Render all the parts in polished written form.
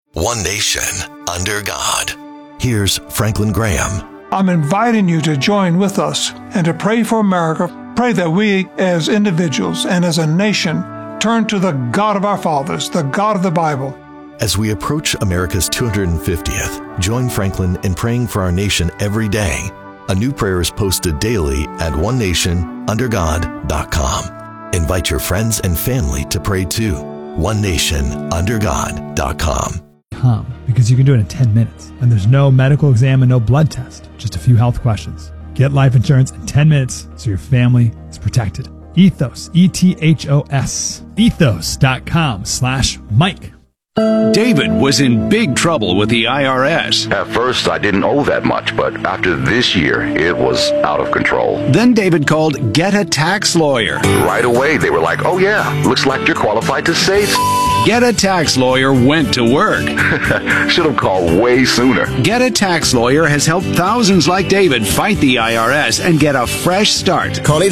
One nation, under God. Here's Franklin Graham. I'm inviting you to join with us and to pray for America. Pray that we, as individuals and as a nation, turn to the God of our fathers, the God of the Bible. As we approach America's 250th, join Franklin in praying for our nation every day. A new prayer is posted daily at onenationundergod.com. Invite your friends and family to pray too. onenationundergod.com. Because you can do it in 10 minutes. And there's no medical exam and no blood test, just a few health questions. Get life insurance in 10 minutes so your family is protected. Ethos, E-T-H-O-S, ethos.com/Mike. David was in big trouble with the IRS. At first, I didn't owe that much, but after this year, it was out of control. Then David called Get a Tax Lawyer. Right away, they were like, oh yeah, looks like you're qualified to save. Get a Tax Lawyer went to work. Should have called way sooner. Get a Tax Lawyer has helped thousands like David fight the IRS and get a fresh start. Call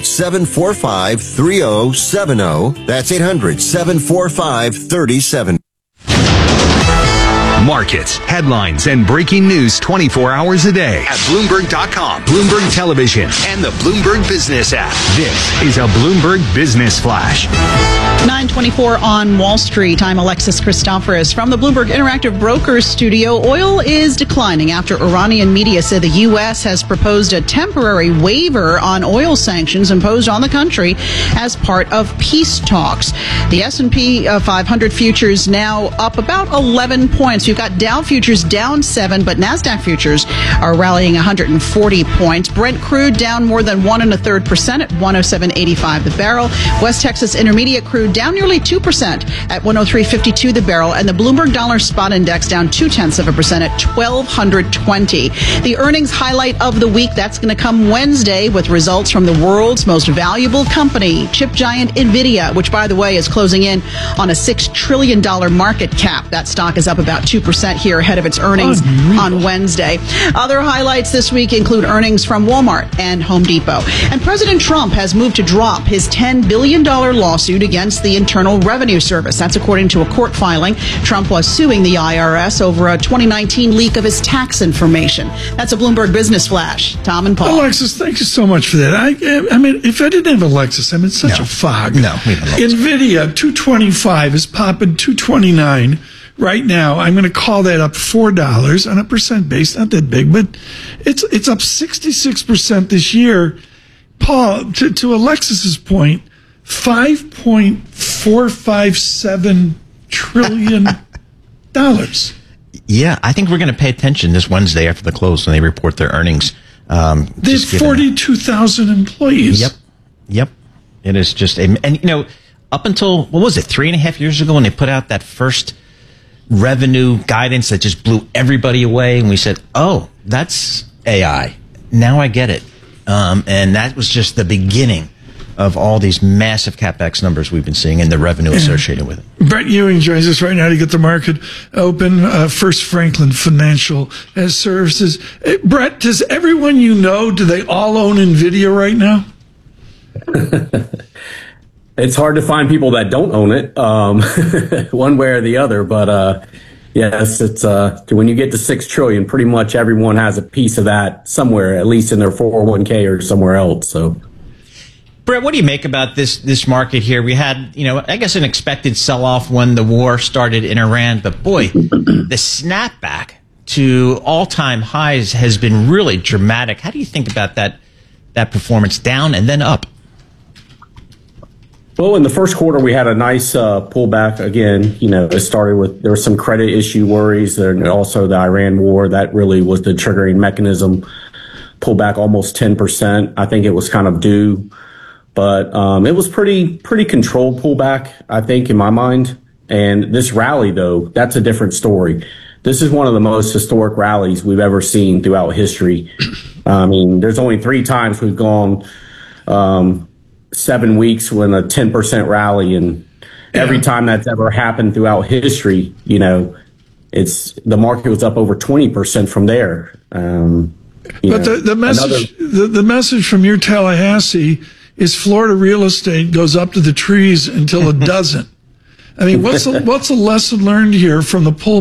800-745-3070. That's 800-745-3070. Markets, headlines, and breaking news 24 hours a day at Bloomberg.com, Bloomberg Television, and the Bloomberg Business app. This is a Bloomberg Business Flash. 9:24 on Wall Street. I'm Alexis Christoforous from the Bloomberg Interactive Brokers studio. Oil is declining after Iranian media said the U.S. has proposed a temporary waiver on oil sanctions imposed on the country as part of peace talks. The S&P 500 futures now up about 11 points. You've got Dow futures down 7, but NASDAQ futures are rallying 140 points. Brent crude down more than 1.33% at 107.85 the barrel. West Texas Intermediate crude down nearly 2% at 103.52 the barrel. And the Bloomberg Dollar Spot Index down 0.2% at 1,220. The earnings highlight of the week, that's going to come Wednesday with results from the world's most valuable company, chip giant NVIDIA, which, by the way, is closing in on a $6 trillion market cap. That stock is up about 2% here ahead of its earnings on Wednesday. Other highlights this week include earnings from Walmart and Home Depot. And President Trump has moved to drop his $10 billion lawsuit against the Internal Revenue Service. That's according to a court filing. Trump was suing the IRS over a 2019 leak of his tax information. That's a Bloomberg Business Flash. Tom and Paul. Alexis, thank you so much for that. I mean, if I didn't have Alexis, I'm in such a fog. No, we don't. NVIDIA, 225 is popping 229. Right now, I'm going to call that up $4 on a percent base. Not that big, but it's up 66% this year. Paul, to Alexis's point, $5.457 trillion. Yeah, I think we're going to pay attention this Wednesday after the close when they report their earnings. They have 42,000 employees. Yep. It is just up until, what was it, 3.5 years ago when they put out that first revenue guidance that just blew everybody away, and we said, oh, that's AI. Now I get it. And that was just the beginning of all these massive CapEx numbers we've been seeing and the revenue associated with it. Brett Ewing joins us right now to get the market open. First Franklin Financial Services. Brett, does everyone you know, do they all own NVIDIA right now? It's hard to find people that don't own it, one way or the other. But yes, it's when you get to $6 trillion, pretty much everyone has a piece of that somewhere, at least in their 401k or somewhere else. So, Brett, what do you make about this market here? We had, I guess an expected sell-off when the war started in Iran, but boy, the snapback to all-time highs has been really dramatic. How do you think about that performance, down and then up? Well, in the first quarter, we had a nice pullback. Again, it started with, there were some credit issue worries, and also the Iran war. That really was the triggering mechanism. Pulled back almost 10%. I think it was kind of due, but it was pretty controlled pullback, I think, in my mind. And this rally, though, that's a different story. This is one of the most historic rallies we've ever seen throughout history. I mean, there's only 3 times we've gone 7 weeks when a 10% rally, and every time that's ever happened throughout history, it's the market was up over 20% from there. But the message from your Tallahassee is Florida real estate goes up to the trees until it doesn't. I mean, what's a lesson learned here from the pull